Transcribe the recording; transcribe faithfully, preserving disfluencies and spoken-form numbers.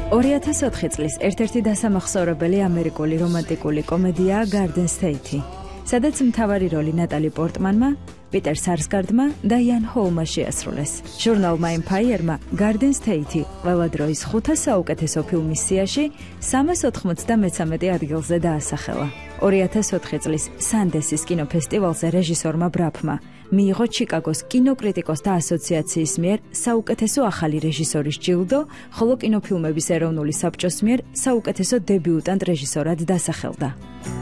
ორი ათას ოთხი წლის ერთ-ერთი დასამახსოვრებელი ამერიკული რომანტიკული კომედიაა Garden State, სადაც მთავარი როლი ნატალი პორტმანმა, პიტერ სარსგარდმა და იან ჰოულმა შეასრულეს. ჟურნალმა Empire-მა Garden State ყველა დროის ხუთა საუკეთესო ფილმის სიაში სამას ოთხმოცდამეცამეტე ადგილზე დაასახელა. ორი ათას ოთხი წლის სანდენსის კინოფესტივალზე რეჟისორმა ბრაფმა მიიღო ჩიკაგოს კინოკრიტიკოსთა ასოციაციის მიერ საუკეთესო ახალი რეჟისორის ჯილდო, ხოლო კინოფილმების ეროვნული საბჭოს მიერ საუკეთესო დებიუტანტ რეჟისორად დასახელდა.